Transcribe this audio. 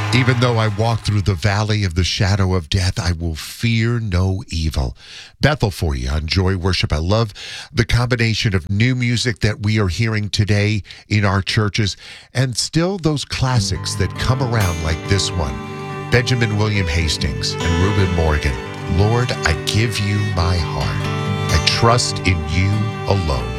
Even though I walk through the valley of the shadow of death, I will fear no evil. Bethel for you on Joy Worship. I love the combination of new music that we are hearing today in our churches and still those classics that come around like this one. Benjamin William Hastings and Reuben Morgan. Lord, I give you my heart. I trust in you alone.